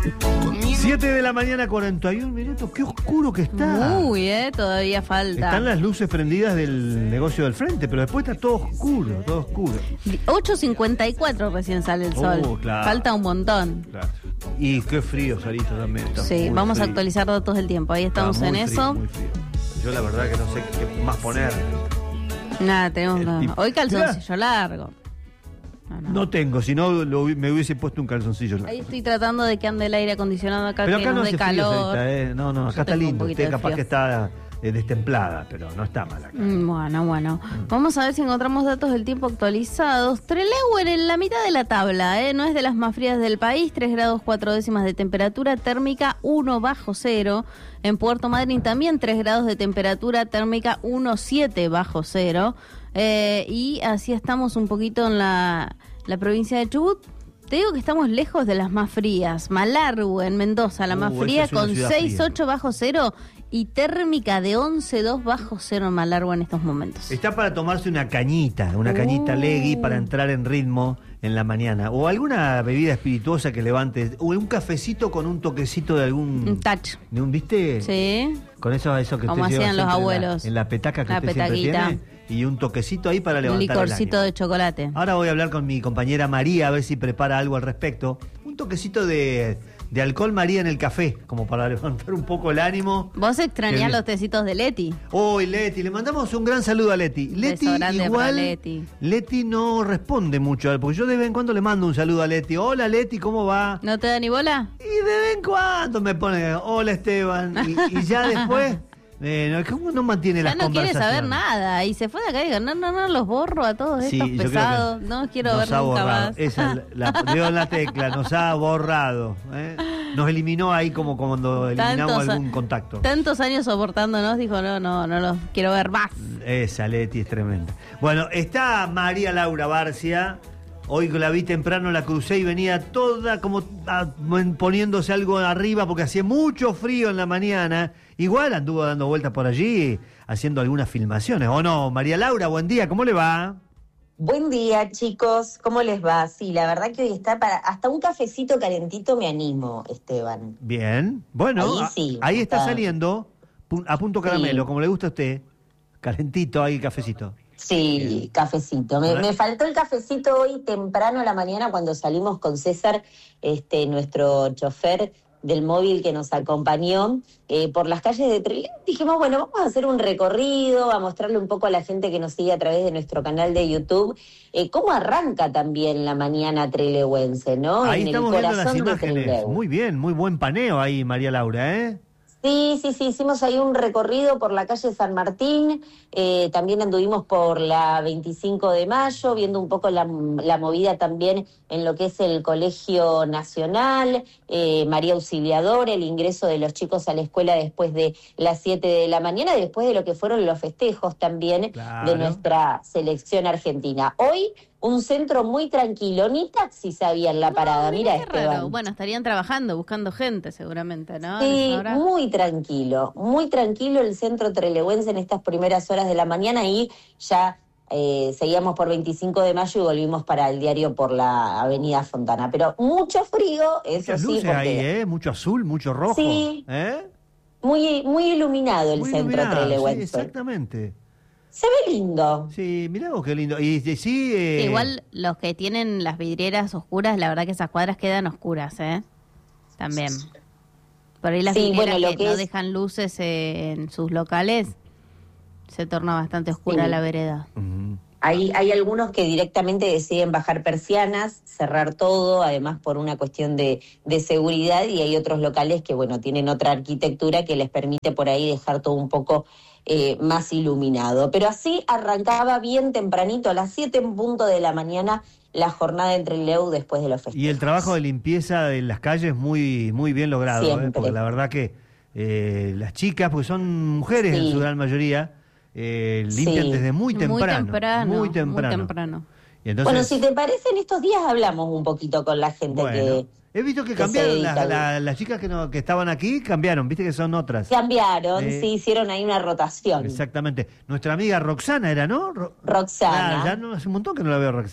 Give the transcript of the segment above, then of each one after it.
7 de la mañana, 41 minutos. Qué oscuro que está. Uy, todavía falta. Están las luces prendidas del negocio del frente, pero después está todo oscuro, todo oscuro. 8:54 recién sale el sol. Claro. Falta un montón. Claro. Y qué frío, Sarito, también. Sí, vamos frío. a actualizar datos del tiempo. Ahí estamos en Frío, eso. muy frío. Yo la verdad que no sé qué más poner. Nada, tenemos tipo- hoy calzoncillo largo. No tengo, si no me hubiese puesto un calzoncillo. Ahí estoy tratando de que ande el aire acondicionado acá, Pero que acá no nos hace dé frío, calor. Sarita, No, Yo acá está tengo un lindo. poquito Usted de capaz frío. que está destemplada, pero no está mal acá. Bueno. Vamos a ver si encontramos datos del tiempo actualizados. Trelew en la mitad de la tabla, no es de las más frías del país. 3 grados 4 décimas de temperatura térmica, 1 bajo cero. En Puerto Madryn también 3 grados de temperatura térmica, 1,7 bajo cero. Y así estamos un poquito en la provincia de Chubut. Te digo que estamos lejos de las más frías. Malargüe en Mendoza, la más fría, esa es una con ciudad 6,8 bajo cero y térmica de 11,2 bajo cero en Malargüe en estos momentos. Está para tomarse una cañita legui para entrar en ritmo en la mañana. O alguna bebida espirituosa que levante. O un cafecito con un toquecito de algún... Un touch. ¿De un, viste? Sí. Con eso que Como usted lleva hacían los siempre abuelos. En la petaca que La usted siempre petaquita. tiene. Y un toquecito ahí para Un levantar licorcito el ánimo. de chocolate. Ahora voy a hablar con mi compañera María a ver si prepara algo al respecto. Un toquecito de alcohol María en el café, como para levantar un poco el ánimo. Vos extrañás Qué bien. los tecitos de Leti. Uy, Leti, le mandamos un gran saludo a Leti. Leti Beso grande igual, para Leti. Leti no responde mucho, porque yo de vez en cuando le mando un saludo a Leti. Hola Leti, ¿cómo va? ¿No te da ni bola? Y de vez en cuando me pone, hola Esteban. Y ya después, ¿cómo no mantiene Ya las no quiere conversaciones? saber nada. Y se fue de acá y dijo, no, los borro a todos Sí, estos yo creo que pesados. No quiero nos ver ha nunca borrado. más. Esa dio en la tecla, nos ha borrado. Nos eliminó ahí como cuando eliminamos algún contacto. Tantos años soportándonos, dijo, no los quiero ver más. Esa Leti es tremenda. Bueno, está María Laura Barcia. Hoy la vi temprano, la crucé y venía toda como poniéndose algo arriba porque hacía mucho frío en la mañana. Igual anduvo dando vueltas por allí haciendo algunas filmaciones. ¿O no? María Laura, buen día, ¿cómo le va? Buen día, chicos. ¿Cómo les va? Sí, la verdad que hoy está para... Hasta un cafecito calentito me animo, Esteban. Bien. Bueno, Ahí sí, ahí está está. saliendo a punto caramelo, Sí. como le gusta a usted. Calentito ahí, cafecito. Sí, cafecito. Me faltó el cafecito hoy temprano a la mañana cuando salimos con César, nuestro chofer del móvil que nos acompañó por las calles de Trelew. Dijimos, bueno, vamos a hacer un recorrido, a mostrarle un poco a la gente que nos sigue a través de nuestro canal de YouTube, cómo arranca también la mañana trelewense, ¿no? Ahí en estamos el viendo las corazón de imágenes. Trelew. Muy bien, muy buen paneo ahí, María Laura, ¿eh? Sí, hicimos ahí un recorrido por la calle San Martín, también anduvimos por la 25 de mayo, viendo un poco la movida también en lo que es el Colegio Nacional, María Auxiliadora, el ingreso de los chicos a la escuela después de las 7 de la mañana, después de lo que fueron los festejos también Claro. de nuestra selección argentina. Hoy un centro muy tranquilo, ni taxis había en la parada, mira qué Esteban. raro. Bueno, estarían trabajando, buscando gente seguramente, ¿no? Sí, En esa hora. muy tranquilo el centro trelewense en estas primeras horas de la mañana y ya seguíamos por 25 de mayo y volvimos para el diario por la avenida Fontana. Pero mucho frío, eso Muchas sí, luces porque ahí, ¿eh? Mucho azul, mucho rojo. Sí. ¿Eh? muy iluminado el Muy centro iluminado, trelewense. sí, exactamente. Se ve lindo. Sí, mirá vos qué lindo. Y sí, Igual los que tienen las vidrieras oscuras, la verdad que esas cuadras quedan oscuras, ¿eh? También. Por ahí las Sí, vidrieras bueno, lo que que no es- dejan luces en sus locales, se torna bastante oscura Sí. la vereda. Ujú. Hay algunos que directamente deciden bajar persianas, cerrar todo, además por una cuestión de seguridad, y hay otros locales que, bueno, tienen otra arquitectura que les permite por ahí dejar todo un poco más iluminado. Pero así arrancaba bien tempranito, a las 7 en punto de la mañana, la jornada en Trelew después de los festejos. Y el trabajo de limpieza de las calles muy bien logrado, Siempre. porque la verdad que las chicas, porque son mujeres en Sí. su gran mayoría, limpian Sí. desde muy temprano. Muy Muy temprano. temprano. Y entonces, Bueno, si te parece, en estos días hablamos un poquito con la gente bueno, he visto que que cambiaron, se dedica las chicas que estaban aquí cambiaron, viste que son otras. cambiaron, Eh, sí, hicieron ahí una rotación. Exactamente. Nuestra amiga Roxana era, ¿no? Roxana. Ya no hace un montón que no la veo a Roxana.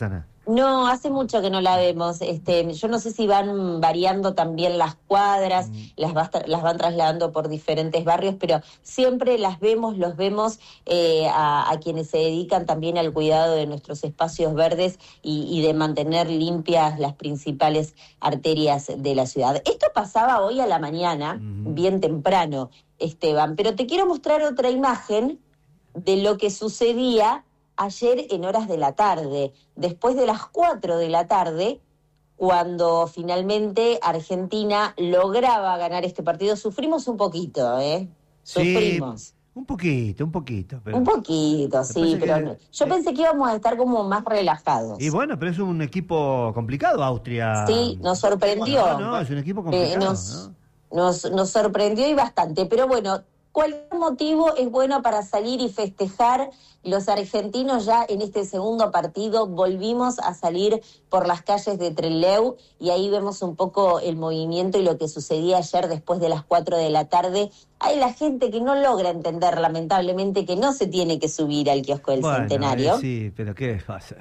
No, hace mucho que no la vemos. Yo no sé si van variando también las cuadras, las van trasladando por diferentes barrios, pero siempre los vemos a quienes se dedican también al cuidado de nuestros espacios verdes y de mantener limpias las principales arterias de la ciudad. Esto pasaba hoy a la mañana, bien temprano, Esteban, pero te quiero mostrar otra imagen de lo que sucedía ayer en horas de la tarde, después de las 4 de la tarde, cuando finalmente Argentina lograba ganar este partido. Sufrimos un poquito, Sufrimos. Sí, un poquito. Pero un poquito, sí, pero yo pensé que íbamos a estar como más relajados. Y bueno, pero es un equipo complicado, Austria. Sí, nos sorprendió. No, es un equipo complicado. Nos sorprendió y bastante, pero bueno, cualquier motivo es bueno para salir y festejar. Los argentinos ya en este segundo partido volvimos a salir por las calles de Trelew y ahí vemos un poco el movimiento y lo que sucedía ayer después de las 4 de la tarde. Hay la gente que no logra entender, lamentablemente, que no se tiene que subir al kiosco del Centenario. Sí, pero ¿qué pasa?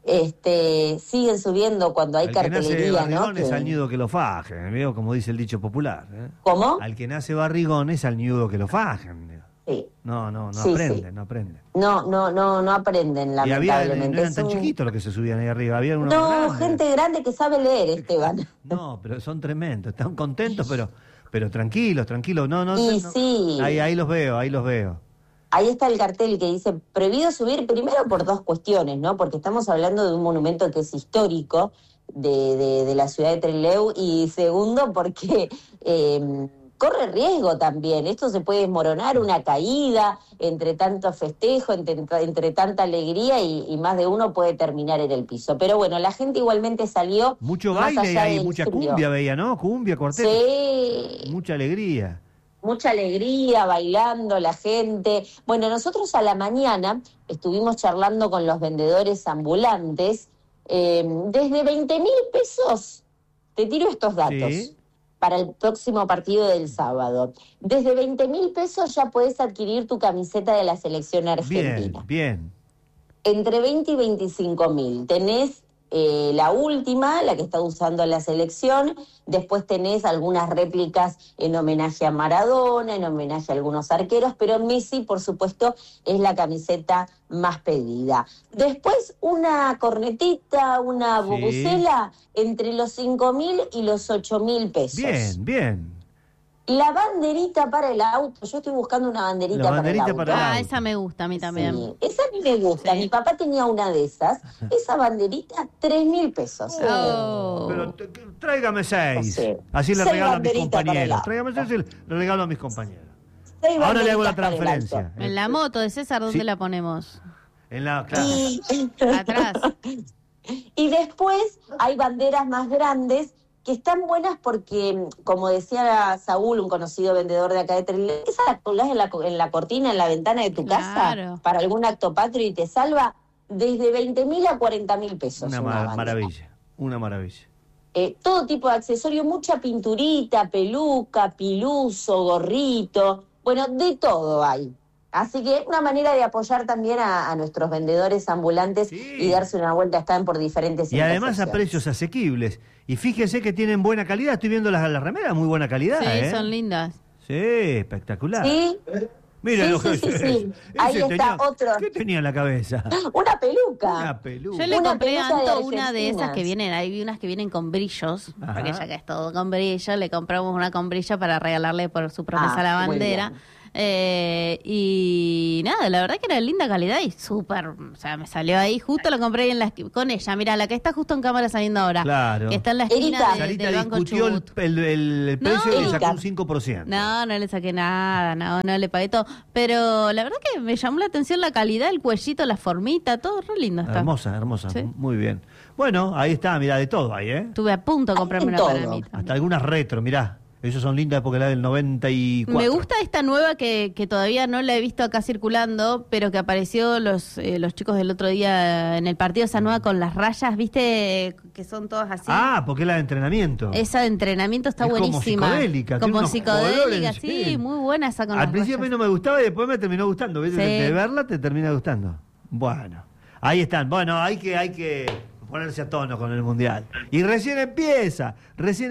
Siguen subiendo cuando hay cartelería, ¿no? Al que nace barrigón es al ñudo que lo fajen, ¿veo? Como dice el dicho popular. ¿Cómo? Al que nace barrigón es al ñudo que lo fajen. Sí. No Sí, aprenden, sí. no aprenden. No aprenden, lamentablemente. No eran tan chiquitos los que se subían ahí arriba, había unos No, grandes. gente grande que sabe leer, Esteban. No, pero son tremendos, están contentos, pero tranquilos. Sí. Ahí los veo. Ahí está el cartel que dice prohibido subir, primero por dos cuestiones, ¿no? Porque estamos hablando de un monumento que es histórico de la ciudad de Trelew, y segundo porque corre riesgo también. Esto se puede desmoronar, una caída entre tanto festejo, entre tanta alegría, y más de uno puede terminar en el piso. Pero bueno, la gente igualmente salió. Mucho más baile allá y del mucha frío. cumbia veía, ¿no? Cumbia, cuarteto. Sí. Mucha alegría. Mucha alegría, bailando la gente. Bueno, nosotros a la mañana estuvimos charlando con los vendedores ambulantes. Desde 20.000 pesos, te tiro estos datos, Sí. para el próximo partido del sábado. Desde 20.000 pesos ya podés adquirir tu camiseta de la selección argentina. Bien. Entre 20 y 25.000. Tenés la última, la que está usando la selección. Después tenés algunas réplicas en homenaje a Maradona, en homenaje a algunos arqueros, pero Messi, por supuesto, es la camiseta más pedida. Después una cornetita, una Sí. bubucela, entre los 5.000 y los 8.000 pesos. Bien. La banderita para el auto, yo estoy buscando una banderita, La banderita para el auto. para el auto. Esa me gusta a mí también. Sí, esa a mí me gusta. Sí. Mi papá tenía una de esas. Esa banderita, 3.000 pesos. Oh. Pero tráigame 6. Sí. Así le 6 regalo a mis banderitas para el compañeros. auto. Tráigame 6 y le regalo a mis compañeros. 6 Ahora le hago la banderitas para el transferencia. auto. En la moto de César, ¿dónde Sí. la ponemos? Claro. Atrás. Y después hay banderas más grandes que están buenas porque, como decía Saúl, un conocido vendedor de acá de Trelew, esa la colgás en la cortina, en la ventana de tu Claro. casa, para algún acto patrio y te salva desde 20.000 a 40.000 pesos. Una bandera. maravilla. Todo tipo de accesorio, mucha pinturita, peluca, piluso, gorrito, bueno, de todo hay. Así que una manera de apoyar también a nuestros vendedores ambulantes, Sí. y darse una vuelta. Están por diferentes Y además a intersecciones. precios asequibles. Y fíjese que tienen buena calidad. Estoy viendo las remeras, muy buena calidad. Sí, son lindas. Sí, espectacular. Sí, Mira Sí, lo que sí, sí. Ahí está otro. ¿Qué tenía en la cabeza? una peluca. Una peluca. Yo le Una compré a peluca de Anto una de esas Argentinas. que vienen, hay unas que vienen con brillos, Ajá. porque ya que es todo con brillo, le compramos una con brillo para regalarle por su promesa a la muy bandera. bien. Y nada, la verdad que era de linda calidad y súper, o sea, me salió ahí, justo lo compré en con ella, mira, la que está justo en cámara saliendo ahora, Claro. que está en la esquina Erika. del Sarita Banco discutió Chubut. el No. precio y le sacó Erika. un 5%. No le saqué nada, no le pagué todo. Pero la verdad que me llamó la atención la calidad, el cuellito, la formita, todo re lindo está. Hermosa. Sí. Muy bien. Bueno, ahí está, mirá, de todo ahí, ¿eh? Estuve a punto de comprarme una todo. para mí. Hasta algunas retro, mirá. Esas son lindas porque la del 94. Me gusta esta nueva que todavía no la he visto acá circulando, pero que apareció los chicos del otro día en el partido, esa nueva con las rayas, ¿viste? Que son todas así. Ah, porque es la de entrenamiento. Esa de entrenamiento está Es como buenísima. psicodélica, tiene Como unos psicodélica, colores, sí, sí. muy buena esa con Al las principio a mí rayas. no me gustaba y después me terminó gustando. ¿Viste? Sí. De verla te termina gustando. Bueno, ahí están. Bueno, hay que ponerse a tono con el Mundial. Y recién empieza. Recién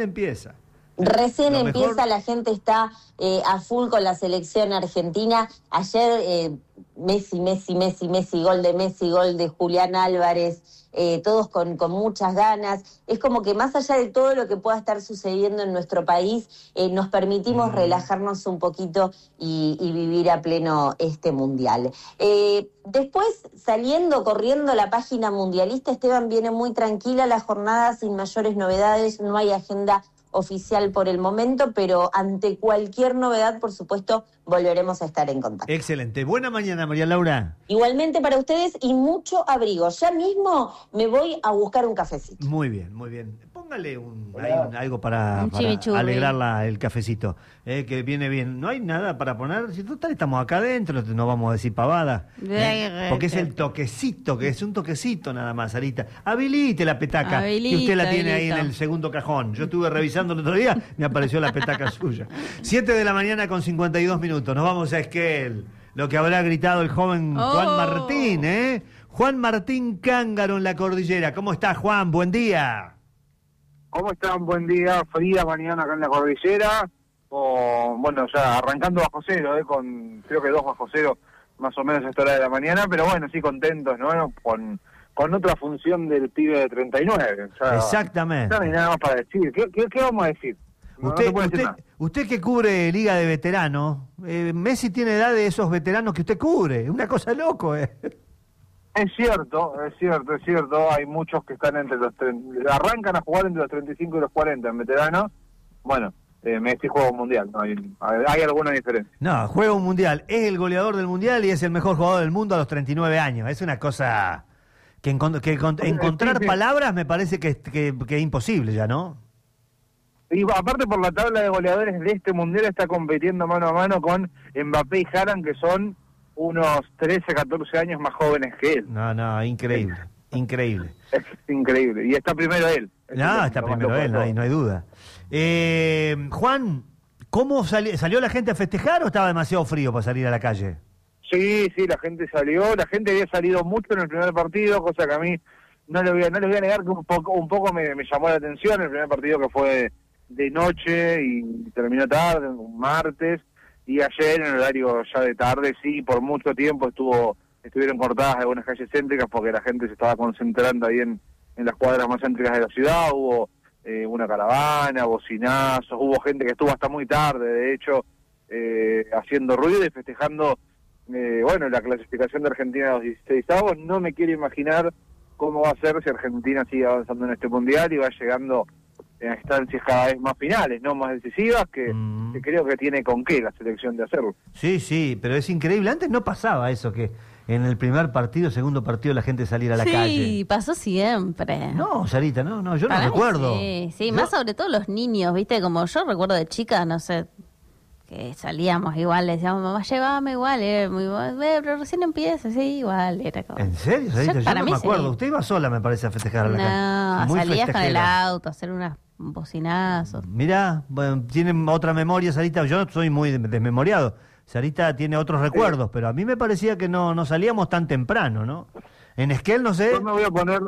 Lo empieza, mejor- la gente está a full con la selección argentina. Ayer Messi, gol de Julián Álvarez, todos con muchas ganas. Es como que más allá de todo lo que pueda estar sucediendo en nuestro país, nos permitimos relajarnos un poquito y vivir a pleno este Mundial. Después, corriendo la página mundialista, Esteban, viene muy tranquila la jornada, sin mayores novedades, no hay agenda oficial por el momento, pero ante cualquier novedad, por supuesto, volveremos a estar en contacto. Excelente. Buena mañana, María Laura. Igualmente para ustedes y mucho abrigo. Ya mismo me voy a buscar un cafecito. Muy bien, muy bien. Póngale algo para Un chimichurri. alegrarla el cafecito, que viene bien. No hay nada para poner. Si total estamos acá adentro, no vamos a decir pavada. Porque es el toquecito, que es un toquecito nada más, Sarita. Habilite la petaca, que usted la tiene ahí en el segundo cajón. Yo estuve revisando el otro día, me apareció la petaca suya. 7 de la mañana con 52 minutos. Nos vamos a Esquel. Lo que habrá gritado el joven Juan Martín, ¿eh? Juan Martín Cángaro en la cordillera. ¿Cómo estás, Juan? Buen día. ¿Cómo están? Buen día, fría mañana acá en la cordillera, bueno, ya arrancando bajo cero, con creo que 2 bajo cero más o menos a esta hora de la mañana, pero bueno, sí contentos, ¿no? Con otra función del pibe de 39. Ya, Exactamente. Ya no hay nada más para decir. ¿Qué vamos a decir? No se puede decir nada. Usted que cubre Liga de Veteranos, Messi tiene edad de esos veteranos que usted cubre, una cosa loco, Es cierto, hay muchos que están arrancan a jugar entre los 35 y los 40 en veteranos. Bueno, Messi juega un mundial, ¿no? Hay alguna diferencia. No, juega un mundial, es el goleador del mundial y es el mejor jugador del mundo a los 39 años. Es una cosa que encontrar Sí. palabras me parece que es imposible ya, ¿no? Y aparte por la tabla de goleadores de este mundial está compitiendo mano a mano con Mbappé y Haaland, que son unos 13, 14 años más jóvenes que él. No, increíble. Es increíble. Y está primero él. No, está primero él, no hay duda. Juan, ¿cómo salió la gente a festejar o estaba demasiado frío para salir a la calle? Sí, la gente salió. La gente había salido mucho en el primer partido, cosa que a mí no le voy a negar que un poco me llamó la atención. El primer partido que fue de noche y terminó tarde, un martes. Y ayer en horario ya de tarde, sí, por mucho tiempo estuvieron cortadas algunas calles céntricas porque la gente se estaba concentrando ahí en las cuadras más céntricas de la ciudad. Hubo una caravana, bocinazos, hubo gente que estuvo hasta muy tarde, de hecho, haciendo ruido y festejando, la clasificación de Argentina a los 16avos. No me quiero imaginar cómo va a ser si Argentina sigue avanzando en este mundial y va llegando a instancias cada vez más finales, no más decisivas, que creo que tiene con qué la selección de hacerlo. Sí, pero es increíble. Antes no pasaba eso, que en el primer partido, segundo partido, la gente saliera a la calle. Sí, pasó siempre. No, Sarita, no, yo no Para mí recuerdo. Sí, más sobre todo los niños, ¿viste? Como yo recuerdo de chica, no sé, que salíamos igual, le decíamos, mamá, llévame igual, pero recién empieza, sí, igual, era como... ¿En serio, Sarita? Yo para no mí me acuerdo. sí. Usted iba sola, me parece, a festejar a la calle. No, Muy salías con el festejera. auto, a hacer unas bocinazos. Mirá, bueno, tienen otra memoria, Sarita. Yo soy muy desmemoriado. Sarita tiene otros recuerdos, pero a mí me parecía que no salíamos tan temprano, ¿no? En Esquel, no sé. Yo me voy a poner...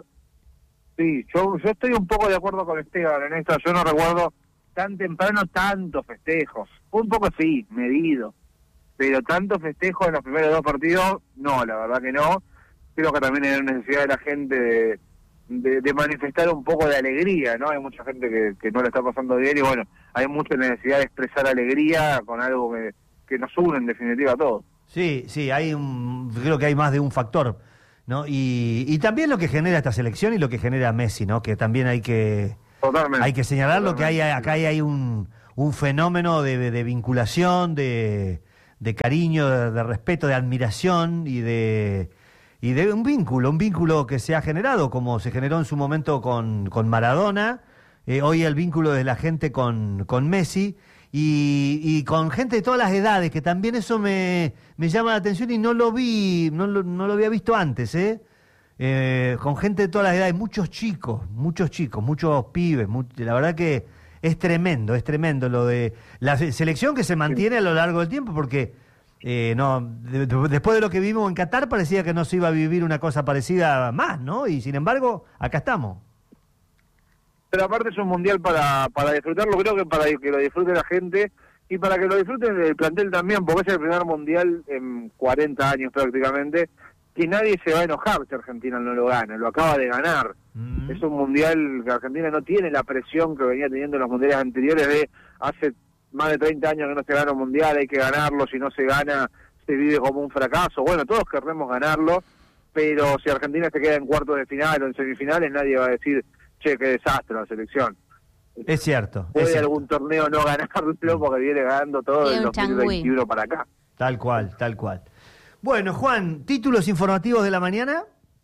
Sí, yo estoy un poco de acuerdo con Esteban en esto. Yo no recuerdo tan temprano tantos festejos. Un poco sí, medido. Pero tantos festejos en los primeros 2 partidos, no, la verdad que no. Creo que también hay una necesidad de la gente de manifestar un poco de alegría, ¿no? Hay mucha gente que no la está pasando bien y bueno, hay mucha necesidad de expresar alegría con algo que nos une en definitiva a todos. Sí, creo que hay más de un factor, ¿no? Y también lo que genera esta selección y lo que genera Messi, ¿no? Que también hay que señalarlo, que acá hay un fenómeno de vinculación, de cariño, de respeto, de admiración y de un vínculo que se ha generado, como se generó en su momento con Maradona, hoy el vínculo de la gente con Messi y con gente de todas las edades, que también eso me llama la atención y no lo había visto antes, con gente de todas las edades, muchos chicos, muchos pibes, la verdad que es tremendo lo de la selección que se mantiene a lo largo del tiempo, porque Después de lo que vimos en Qatar parecía que no se iba a vivir una cosa parecida más, ¿no? Y sin embargo, acá estamos. Pero aparte es un mundial para disfrutarlo, creo que para que lo disfrute la gente y para que lo disfruten el plantel también, porque es el primer mundial en 40 años prácticamente, que nadie se va a enojar si Argentina no lo gana, lo acaba de ganar. Es un mundial que Argentina no tiene la presión que venía teniendo en los mundiales anteriores de hace más de 30 años que no se gana un mundial, hay que ganarlo, si no se gana se vive como un fracaso. Bueno, todos querremos ganarlo, pero si Argentina se queda en cuartos de final o en semifinales, nadie va a decir, che, qué desastre la selección. Es cierto. Puede algún torneo no ganarlo porque viene ganando todo del 2021 para acá. Tal cual, tal cual. Bueno, Juan, títulos informativos de la mañana.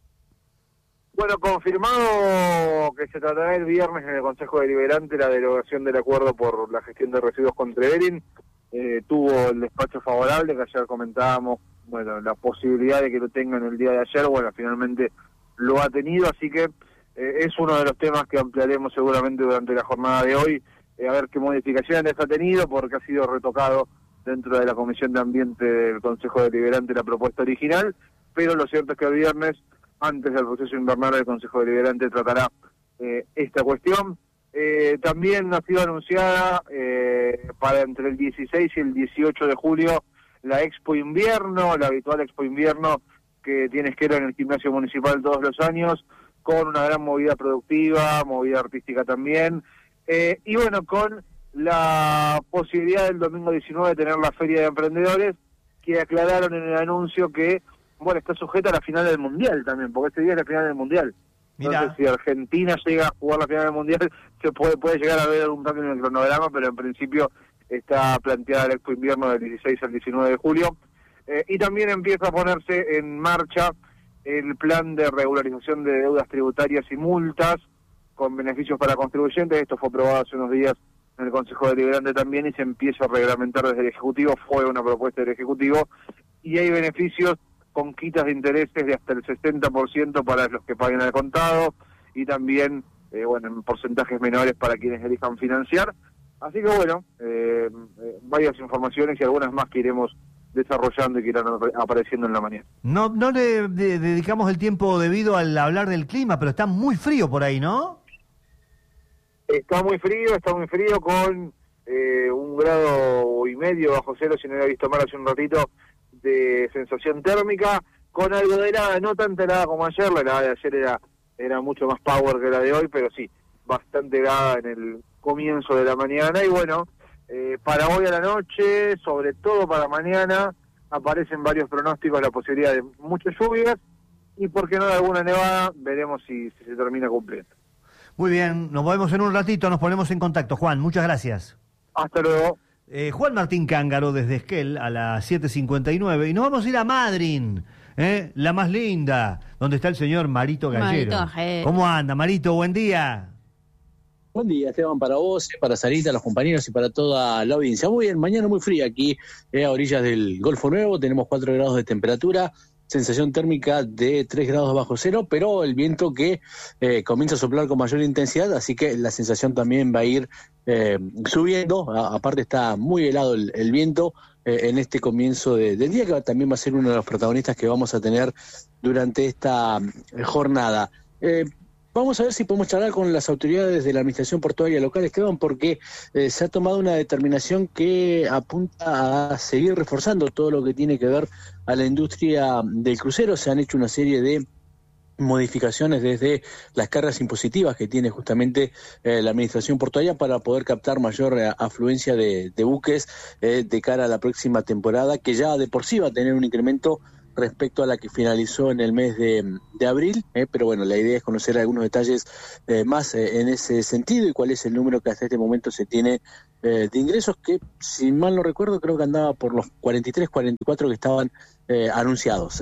Bueno, confirmado que se tratará el viernes en el Consejo Deliberante la derogación del acuerdo por la gestión de residuos con Trevelin. Tuvo el despacho favorable, que ayer comentábamos, bueno, la posibilidad de que lo tengan el día de ayer, bueno, finalmente lo ha tenido, así que es uno de los temas que ampliaremos seguramente durante la jornada de hoy, a ver qué modificaciones ha tenido, porque ha sido retocado dentro de la Comisión de Ambiente del Consejo Deliberante la propuesta original, pero lo cierto es que el viernes, antes del proceso invernal, el Consejo Deliberante tratará esta cuestión. También ha sido anunciada para entre el 16 y el 18 de julio la Expo Invierno, la habitual Expo Invierno que tiene Esquero en el Gimnasio Municipal todos los años, con una gran movida productiva, movida artística también, y bueno, con la posibilidad del domingo 19 de tener la Feria de Emprendedores, que aclararon en el anuncio que, bueno, está sujeta a la final del Mundial también, porque este día es la final del Mundial. Mirá. Entonces, si Argentina llega a jugar la final del Mundial, se puede llegar a ver algún cambio en el cronograma, pero en principio está planteada la Expo Invierno del 16 al 19 de julio. Y también empieza a ponerse en marcha el plan de regularización de deudas tributarias y multas con beneficios para contribuyentes. Esto fue aprobado hace unos días en el Consejo Deliberante también y se empieza a reglamentar desde el Ejecutivo. Fue una propuesta del Ejecutivo y hay beneficios con quitas de intereses de hasta el 60% para los que paguen al contado y también, bueno, en porcentajes menores para quienes elijan financiar. Así que bueno, varias informaciones y algunas más que iremos desarrollando y que irán apareciendo en la mañana. No le dedicamos el tiempo debido al hablar del clima, pero está muy frío por ahí, ¿no? Está muy frío con 1,5 grados bajo cero, si no había visto mal hace un ratito, de sensación térmica, con algo de helada, no tanta helada como ayer, la helada de ayer era mucho más power que la de hoy, pero sí, bastante helada en el comienzo de la mañana, y bueno, para hoy a la noche, sobre todo para mañana, aparecen varios pronósticos, la posibilidad de muchas lluvias, y por qué no de alguna nevada, veremos si se termina cumpliendo. Muy bien, nos vemos en un ratito, nos ponemos en contacto. Juan, muchas gracias. Hasta luego. Juan Martín Cángaro desde Esquel a las 7:59 y nos vamos a ir a Madryn, la más linda, donde está el señor Marito Gallero. ¿Cómo anda, Marito? Buen día. Buen día, Esteban, para vos, para Sarita, los compañeros y para toda la audiencia. Muy bien, mañana muy fría aquí a orillas del Golfo Nuevo, tenemos 4 grados de temperatura, sensación térmica de 3 grados bajo cero, pero el viento que comienza a soplar con mayor intensidad, así que la sensación también va a ir subiendo. Aparte está muy helado el viento en este comienzo del día, que también va a ser uno de los protagonistas que vamos a tener durante esta jornada. Vamos a ver si podemos charlar con las autoridades de la Administración Portuaria local, Esteban, porque se ha tomado una determinación que apunta a seguir reforzando todo lo que tiene que ver a la industria del crucero. Se han hecho una serie de modificaciones desde las cargas impositivas que tiene justamente la Administración Portuaria para poder captar mayor afluencia de buques de cara a la próxima temporada, que ya de por sí va a tener un incremento respecto a la que finalizó en el mes de abril, pero bueno, la idea es conocer algunos detalles más en ese sentido y cuál es el número que hasta este momento se tiene de ingresos, que si mal no recuerdo creo que andaba por los 43, 44 que estaban anunciados,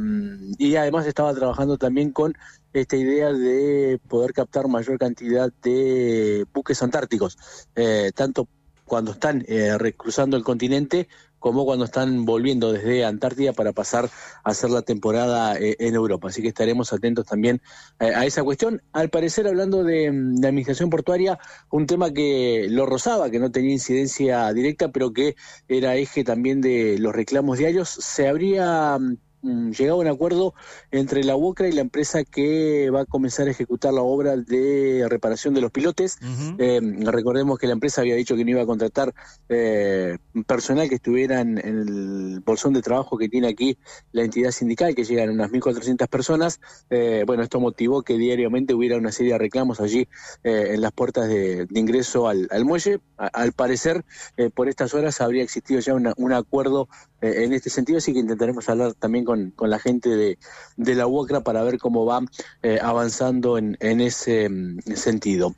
y además estaba trabajando también con esta idea de poder captar mayor cantidad de buques antárticos, tanto cuando están cruzando el continente como cuando están volviendo desde Antártida para pasar a hacer la temporada en Europa. Así que estaremos atentos también a esa cuestión. Al parecer, hablando de administración portuaria, un tema que lo rozaba, que no tenía incidencia directa, pero que era eje también de los reclamos diarios, se habría llegado a un acuerdo entre la UOCRA y la empresa que va a comenzar a ejecutar la obra de reparación de los pilotes. Recordemos que la empresa había dicho que no iba a contratar personal que estuviera en el bolsón de trabajo que tiene aquí la entidad sindical, que llegan unas 1.400 personas. Bueno, esto motivó que diariamente hubiera una serie de reclamos allí en las puertas de ingreso al muelle. Al parecer, por estas horas habría existido ya un acuerdo en este sentido, así que intentaremos hablar también con la gente de la UOCRA para ver cómo va avanzando en ese sentido.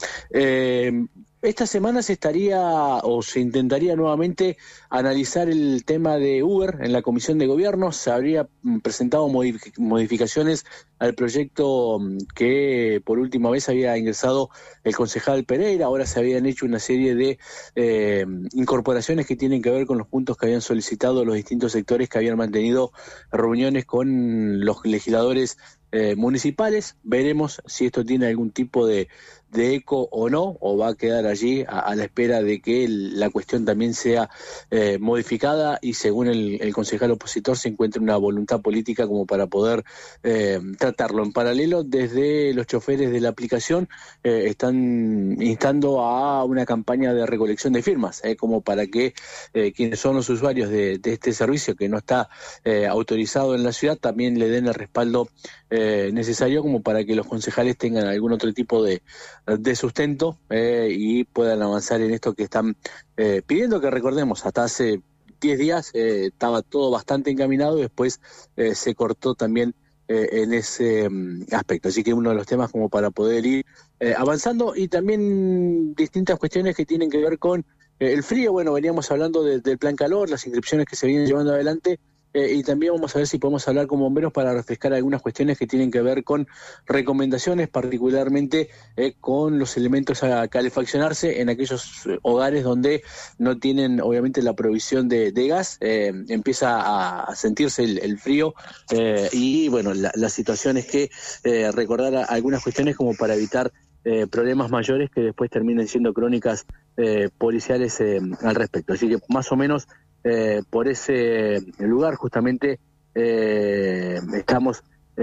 Esta semana se intentaría nuevamente analizar el tema de Uber en la Comisión de Gobierno. Se habría presentado modificaciones al proyecto que por última vez había ingresado el concejal Pereira. Ahora se habían hecho una serie de incorporaciones que tienen que ver con los puntos que habían solicitado los distintos sectores que habían mantenido reuniones con los legisladores municipales. Veremos si esto tiene algún tipo de eco o no, o va a quedar allí a la espera de que la cuestión también sea modificada y según el concejal opositor se encuentre una voluntad política como para poder tratarlo. En paralelo, desde los choferes de la aplicación están instando a una campaña de recolección de firmas, como para que quienes son los usuarios de este servicio que no está autorizado en la ciudad también le den el respaldo necesario como para que los concejales tengan algún otro tipo de sustento y puedan avanzar en esto que están pidiendo, que recordemos, hasta hace 10 días estaba todo bastante encaminado y después se cortó también en ese aspecto. Así que uno de los temas como para poder ir avanzando y también distintas cuestiones que tienen que ver con el frío. Bueno, veníamos hablando del plan calor, las inscripciones que se vienen llevando adelante. Y también vamos a ver si podemos hablar con bomberos para refrescar algunas cuestiones que tienen que ver con recomendaciones, particularmente con los elementos a calefaccionarse en aquellos hogares donde no tienen obviamente la provisión de gas. Empieza a sentirse el frío y bueno, la situación es que recordar algunas cuestiones como para evitar problemas mayores que después terminen siendo crónicas policiales al respecto. Así que más o menos por ese lugar justamente estamos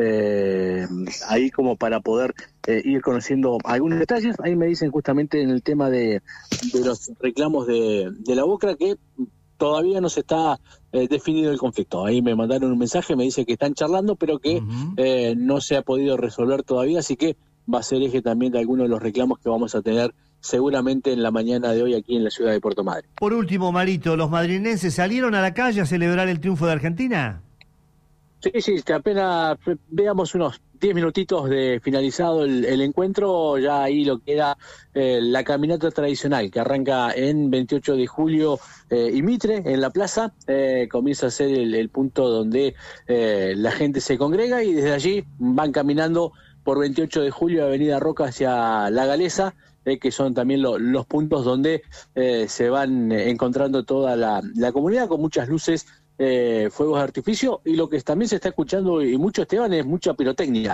ahí como para poder ir conociendo algunos detalles. Ahí me dicen justamente en el tema de los reclamos de la UOCRA que todavía no se está definido el conflicto. Ahí me mandaron un mensaje, me dice que están charlando, pero que no se ha podido resolver todavía, así que va a ser eje también de algunos de los reclamos que vamos a tener seguramente en la mañana de hoy aquí en la ciudad de Puerto Madryn. Por último, Marito, ¿los madrinenses salieron a la calle a celebrar el triunfo de Argentina? Sí, que apenas veamos unos 10 minutitos de finalizado el encuentro, ya ahí lo que era la caminata tradicional que arranca en 28 de julio y Mitre en la plaza, comienza a ser el punto donde la gente se congrega y desde allí van caminando por 28 de julio, Avenida Roca hacia La Galesa, que son también los puntos donde se van encontrando toda la comunidad con muchas luces, fuegos de artificio y lo que también se está escuchando y mucho, Esteban, es mucha pirotecnia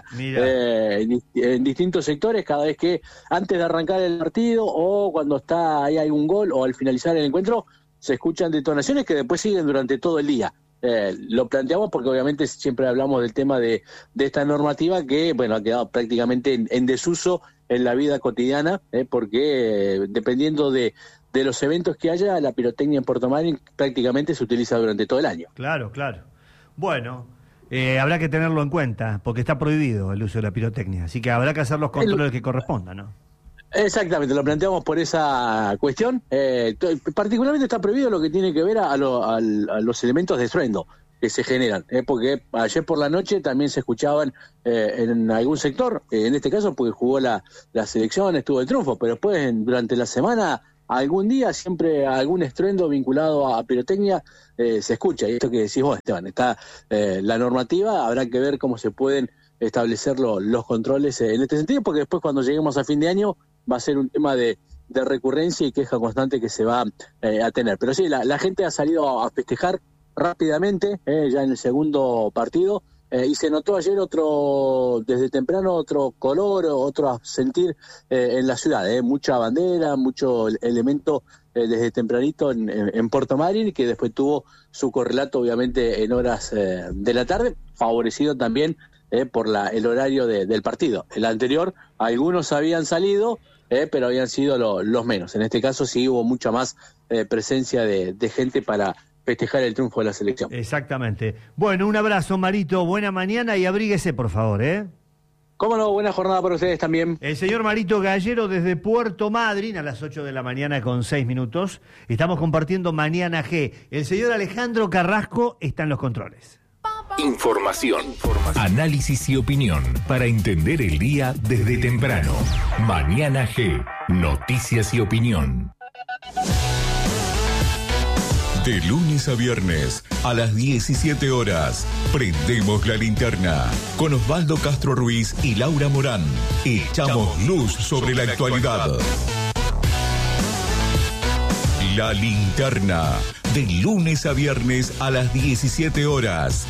en distintos sectores cada vez que antes de arrancar el partido o cuando hay algún gol o al finalizar el encuentro se escuchan detonaciones que después siguen durante todo el día. Lo planteamos porque obviamente siempre hablamos del tema de esta normativa que bueno ha quedado prácticamente en desuso en la vida cotidiana, porque dependiendo de los eventos que haya, la pirotecnia en Puerto Madryn prácticamente se utiliza durante todo el año. Claro. Bueno, habrá que tenerlo en cuenta, porque está prohibido el uso de la pirotecnia, así que habrá que hacer los controles que correspondan, ¿no? Exactamente, lo planteamos por esa cuestión. Particularmente está prohibido lo que tiene que ver a los elementos de estruendo que se generan, porque ayer por la noche también se escuchaban en algún sector, en este caso porque jugó la selección, estuvo el triunfo, pero después durante la semana algún día siempre algún estruendo vinculado a pirotecnia se escucha, y esto que decís vos, Esteban, está la normativa, habrá que ver cómo se pueden establecer los controles en este sentido, porque después cuando lleguemos a fin de año va a ser un tema de recurrencia y queja constante que se va a tener. Pero sí, la gente ha salido a festejar rápidamente, ya en el segundo partido, y se notó ayer desde temprano otro color, otro sentir en la ciudad, mucha bandera, mucho elemento desde tempranito en Puerto Madryn, que después tuvo su correlato obviamente en horas de la tarde, favorecido también por el horario del partido. El anterior, algunos habían salido, pero habían sido los menos. En este caso sí hubo mucha más presencia de gente para festejar el triunfo de la selección. Exactamente. Bueno, un abrazo, Marito, buena mañana y abríguese, por favor, Cómo no, buena jornada para ustedes también. El señor Marito Gallero desde Puerto Madryn a las 8 de la mañana con 6 minutos. Estamos compartiendo Mañana G. El señor Alejandro Carrasco está en los controles. Información, análisis y opinión para entender el día desde temprano. Mañana G. Noticias y opinión. De lunes a viernes a las 17 horas, prendemos la linterna con Osvaldo Castro Ruiz y Laura Morán. Echamos luz sobre la actualidad. La linterna, de lunes a viernes a las 17 horas.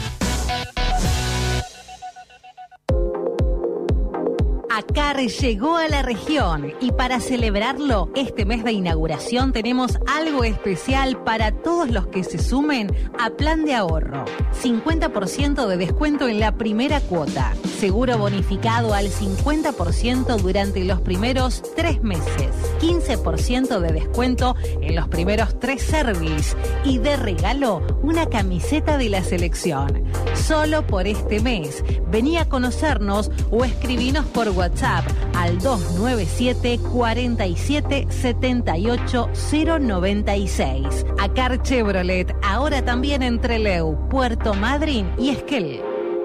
Acar llegó a la región y para celebrarlo, este mes de inauguración tenemos algo especial para todos los que se sumen a Plan de Ahorro. 50% de descuento en la primera cuota, seguro bonificado al 50% durante los primeros 3 meses, 15% de descuento en los primeros 3 service y de regalo una camiseta de la selección. Solo por este mes. Vení a conocernos o escribinos por WhatsApp al 297 47 78 096. Acar Chevrolet, ahora también en Trelew, Puerto Madryn y Esquel.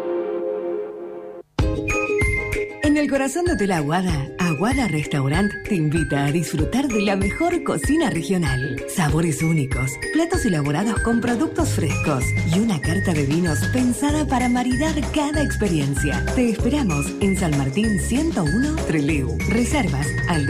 En el corazón de Hotel Aguada, Aguada Restaurant te invita a disfrutar de la mejor cocina regional. Sabores únicos, platos elaborados con productos frescos y una carta de vinos pensada para maridar cada experiencia. Te esperamos en San Martín 101, Trelew. Reservas al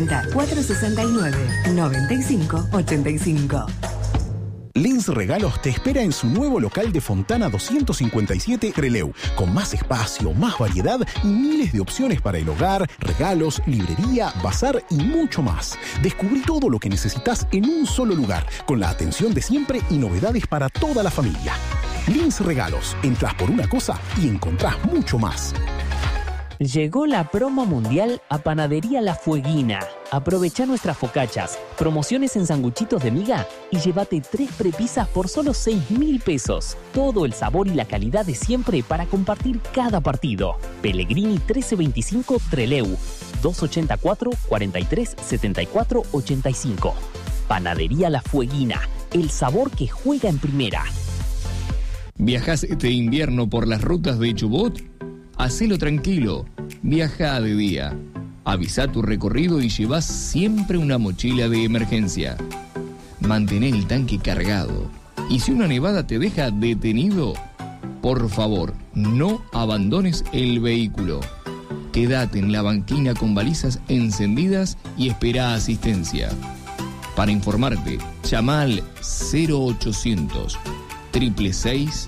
280-469-9585. Lins Regalos te espera en su nuevo local de Fontana 257 Trelew, con más espacio, más variedad y miles de opciones para el hogar, regalos, librería, bazar y mucho más. Descubrí todo lo que necesitas en un solo lugar, con la atención de siempre y novedades para toda la familia. Lins Regalos, entras por una cosa y encontrás mucho más. Llegó la promo mundial a Panadería La Fueguina. Aprovecha nuestras focachas, promociones en sanguchitos de miga y llévate 3 prepisas por solo 6.000 pesos. Todo el sabor y la calidad de siempre para compartir cada partido. Pellegrini 1325 Trelew, 284 43 74 85. Panadería La Fueguina, el sabor que juega en primera. ¿Viajás este invierno por las rutas de Chubut? Hacelo tranquilo, viaja de día. Avisa tu recorrido y llevas siempre una mochila de emergencia. Mantén el tanque cargado. Y si una nevada te deja detenido, por favor, no abandones el vehículo. Quédate en la banquina con balizas encendidas y espera asistencia. Para informarte, llama al 0800 666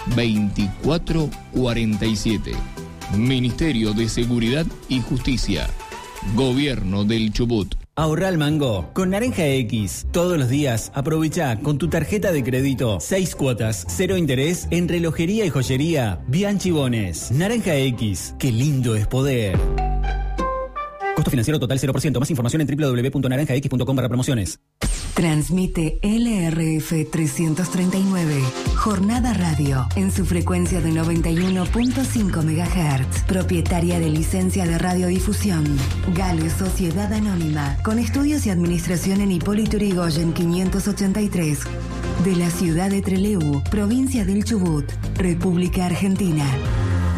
2447. Ministerio de Seguridad y Justicia. Gobierno del Chubut. Ahorra al mango con Naranja X. Todos los días aprovecha con tu tarjeta de crédito 6 cuotas, 0 interés en relojería y joyería Bianchi Bones. Naranja X, qué lindo es poder. Costo financiero total 0%. Más información en www.naranjax.com/promociones. Transmite LRF 339, Jornada Radio, en su frecuencia de 91.5 MHz, propietaria de licencia de radiodifusión. Gale Sociedad Anónima, con estudios y administración en Hipólito Yrigoyen 583, de la ciudad de Trelew, provincia del Chubut, República Argentina.